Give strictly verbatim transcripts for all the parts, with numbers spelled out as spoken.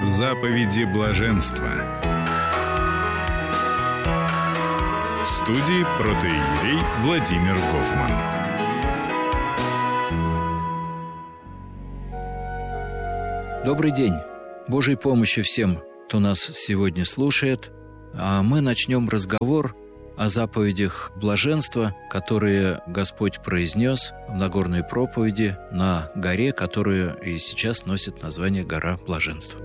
Заповеди блаженства. В студии протоиерей Владимир Гофман. Добрый день. Божьей помощи всем, кто нас сегодня слушает. А мы начнем разговор о заповедях блаженства, которые Господь произнес в Нагорной проповеди на горе, которая и сейчас носит название «Гора блаженства».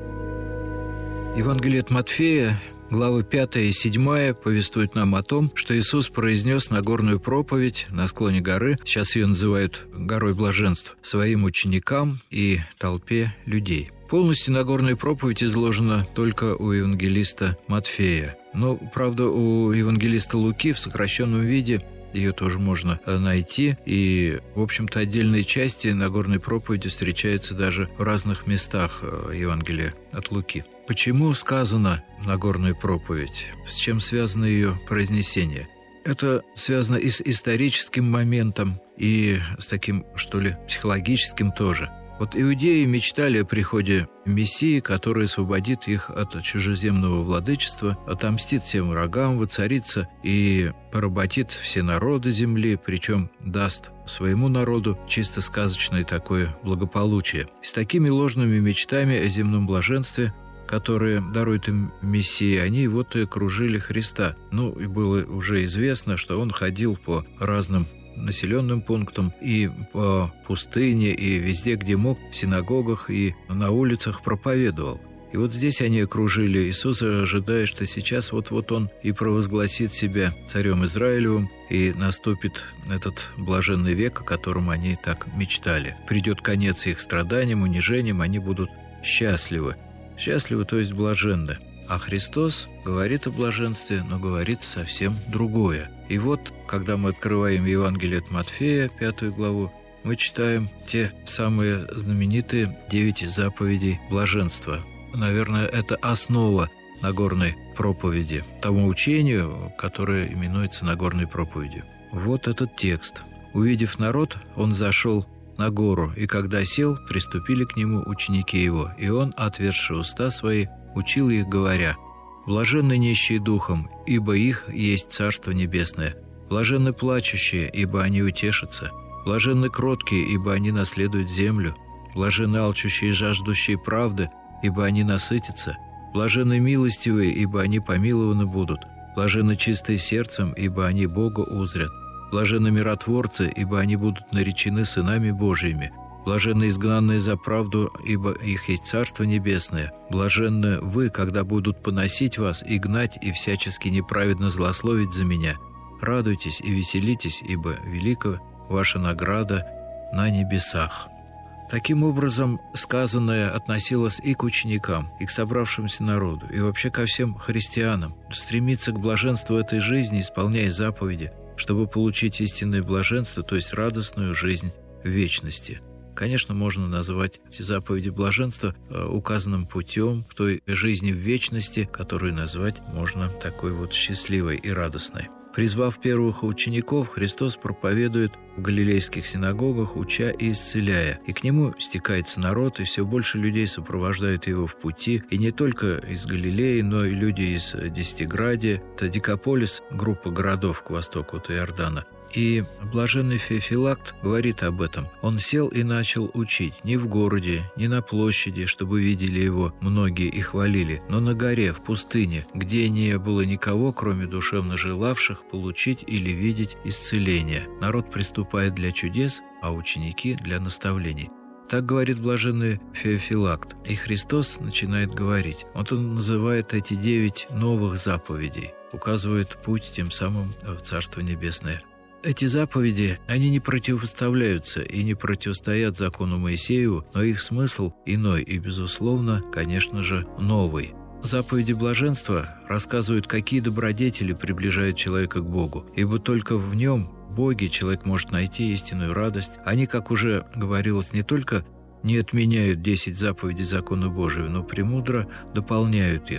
Евангелие от Матфея, главы пятая и седьмая, повествует нам о том, что Иисус произнес Нагорную проповедь на склоне горы, сейчас ее называют «Горой блаженства», своим ученикам и толпе людей. Полностью Нагорная проповедь изложена только у евангелиста Матфея. Но, правда, у евангелиста Луки в сокращенном виде ее тоже можно найти. И, в общем-то, отдельные части Нагорной проповеди встречаются даже в разных местах Евангелия от Луки. Почему сказано Нагорная проповедь? С чем связано ее произнесение? Это связано и с историческим моментом, и с таким, что ли, психологическим тоже. Вот иудеи мечтали о приходе Мессии, который освободит их от чужеземного владычества, отомстит всем врагам, воцарится и поработит все народы земли, причем даст своему народу чисто сказочное такое благополучие. С такими ложными мечтами о земном блаженстве, которые дарует им Мессия, они вот и окружили Христа. Ну, и было уже известно, что он ходил по разным населенным пунктам и по пустыне, и везде, где мог, в синагогах и на улицах проповедовал. И вот здесь они окружили Иисуса, ожидая, что сейчас вот-вот он и провозгласит себя царем Израилевым, и наступит этот блаженный век, о котором они так мечтали. Придет конец их страданиям, унижениям, они будут счастливы. Счастливы, то есть блаженны. А Христос говорит о блаженстве, но говорит совсем другое. И вот, когда мы открываем Евангелие от Матфея, пятую главу, мы читаем те самые знаменитые девять заповедей блаженства. Наверное, это основа Нагорной проповеди, тому учению, которое именуется Нагорной проповедью. Вот этот текст. «Увидев народ, он зашел на гору, и когда сел, приступили к нему ученики его, и он, отверзши уста свои, учил их, говоря: блаженны нищие духом, ибо их есть Царство Небесное. Блаженны плачущие, ибо они утешатся. Блаженны кроткие, ибо они наследуют землю. Блаженны алчущие и жаждущие правды, ибо они насытятся. Блаженны милостивые, ибо они помилованы будут. Блаженны чистые сердцем, ибо они Бога узрят. Блаженны миротворцы, ибо они будут наречены сынами Божьими. Блаженны изгнанные за правду, ибо их есть Царство Небесное. Блаженны вы, когда будут поносить вас и гнать, и всячески неправедно злословить за меня. Радуйтесь и веселитесь, ибо велика ваша награда на небесах». Таким образом, сказанное относилось и к ученикам, и к собравшемуся народу, и вообще ко всем христианам. Стремиться к блаженству этой жизни, исполняя заповеди, чтобы получить истинное блаженство, то есть радостную жизнь в вечности. Конечно, можно назвать эти заповеди блаженства указанным путем к той жизни в вечности, которую назвать можно такой вот счастливой и радостной. Призвав первых учеников, Христос проповедует в галилейских синагогах, уча и исцеляя. И к нему стекается народ, и все больше людей сопровождают его в пути. И не только из Галилеи, но и люди из Десятиградия. Это Декаполис, группа городов к востоку от Иордана. И блаженный Феофилакт говорит об этом. Он сел и начал учить не в городе, не на площади, чтобы видели его многие и хвалили, но на горе, в пустыне, где не было никого, кроме душевно желавших получить или видеть исцеление. Народ приступает для чудес, а ученики для наставлений. Так говорит блаженный Феофилакт. И Христос начинает говорить. Вот он называет эти девять новых заповедей, указывает путь тем самым в Царство Небесное. Эти заповеди, они не противопоставляются и не противостоят закону Моисееву, но их смысл иной и, безусловно, конечно же, новый. Заповеди блаженства рассказывают, какие добродетели приближают человека к Богу, ибо только в нем, Боге, человек может найти истинную радость. Они, как уже говорилось, не только не отменяют десять заповедей закона Божьего, но премудро дополняют их.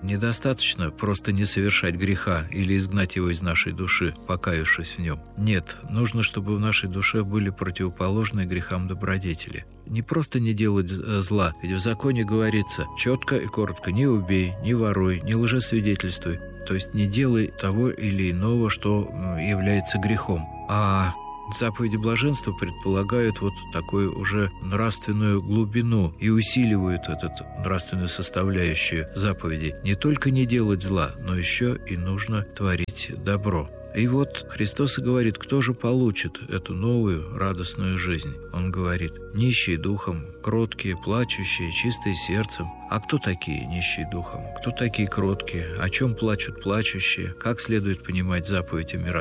Недостаточно просто не совершать греха или изгнать его из нашей души, покаявшись в нем. Нет, нужно, чтобы в нашей душе были противоположные грехам добродетели. Не просто не делать зла, ведь в законе говорится четко и коротко: не убей, не воруй, не лжесвидетельствуй. То есть не делай того или иного, что является грехом. А заповеди блаженства предполагают вот такую уже нравственную глубину и усиливают эту нравственную составляющую заповедей. Не только не делать зла, но еще и нужно творить добро. И вот Христос и говорит, кто же получит эту новую радостную жизнь? Он говорит: нищие духом, кроткие, плачущие, чистые сердцем. А кто такие нищие духом? Кто такие кроткие? О чем плачут плачущие? Как следует понимать заповедь о миротворчестве?